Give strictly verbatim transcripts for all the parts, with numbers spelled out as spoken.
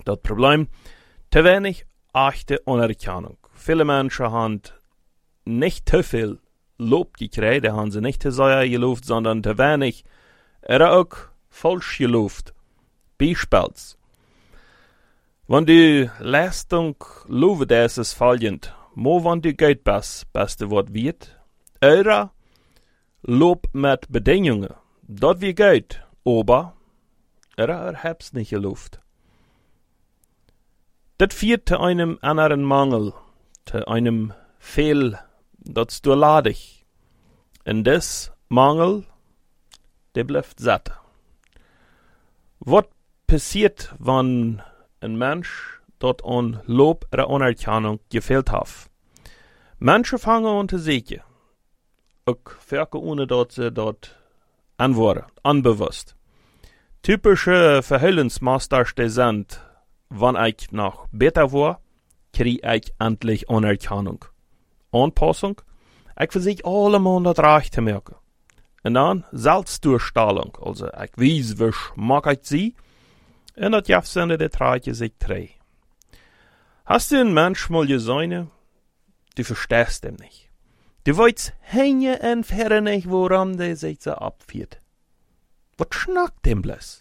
das Problem, te wenig echte Anerkennung. Viele Menschen haben nicht zu viel Lob gekriegt, die haben sie nicht zu sehr gelobt, sondern zu wenig, er auch falsch gelobt. Beispiels. Wenn die Leistung loben, das ist folgend. Mo wenn du Geld bist, beste Wort wird, oder Lob mit Bedingungen. Dort wie Geld, aber er hab's nicht gelobt. Das führt zu einem anderen Mangel, zu einem Fehl, das du ladig. Und das Mangel, der bleibt satt. Was passiert, wenn ein Mensch dort an Lob oder Anerkennung gefehlt hat? Menschen fangen an zu sehen, auch Völker ohne dort sie dort antworten, unbewusst. Typische Verhaltensmuster sind, wenn ich noch besser war, kriege ich endlich Anerkennung. Anpassung, ich versuche allemal das Recht zu merken. Und dann Selbstdurchstrahlung, also ich weiß, wie mag ich sie, und das gibt seine der Träge sich drei. Hast du einen Mensch mal gesehen, du verstehst ihn nicht. Du weißt hängen und ferner nicht, woran der sich so abführt. Was schnackt dem bloß?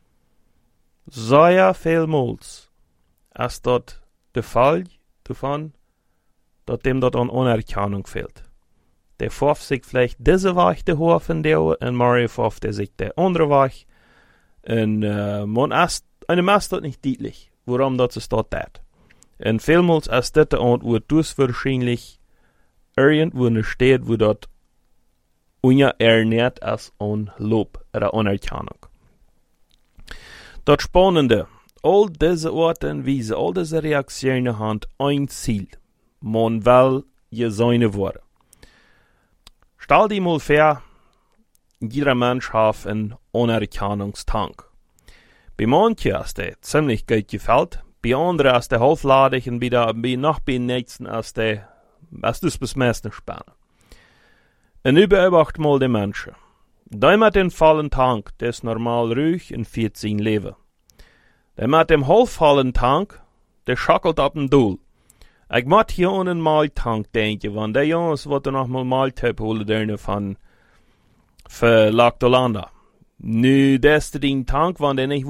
Sehr vielmals ist dort der Fall davon, dass dem dort an Anerkennung fehlt. Der vorf sich vielleicht diese Weg der Hof in der und Mario vorf der sich der andere Weg. Und äh, man ist, einem ist dort nicht deutlich, warum das es dort tät. Und vielmals ist das der Ort, wo das wahrscheinlich irgendwo nicht steht, wo dort unerernährt ist an Lob oder Anerkennung. Das Spannende, all diese Orte wiesen, all diese Reaktionen haben ein Ziel. Man will gesehen werden. Stell dir mal vor, jeder Mensch hat einen Anerkennungstank. Bei manchen ist der ziemlich gut gefällt, bei anderen ist der halbladig und bei, bei noch bei den nächsten ist der, ist das bis meistens spannend. Und überwacht mal die Menschen. Der mit dem vollen Tank, der ist normal ruhig und führt sein Leben. Der mit dem halbvollen Tank, der schackelt ab dem Duhl. Ich muss hier an einen Maltank denken, wenn der Jungs, was er noch mal Maltyp holen dürfen von, für Lactolanda. Nu, das ist den Tank, wenn der nicht